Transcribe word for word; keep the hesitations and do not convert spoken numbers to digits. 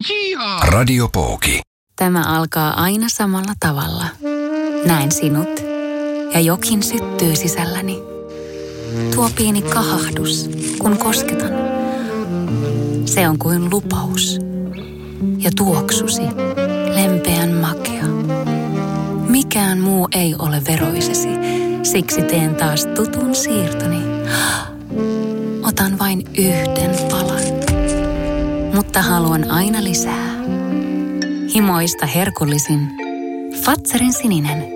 Radio Pooki. Tämä alkaa aina samalla tavalla. Näen sinut ja jokin syttyy sisälläni. Tuo pieni kahahdus, kun kosketan. Se on kuin lupaus. Ja tuoksusi, lempeän makea. Mikään muu ei ole veroisesi, siksi teen taas tutun siirtoni. Otan vain yhden palan, mutta haluan aina lisää. Himoista herkullisin Fatserin sininen.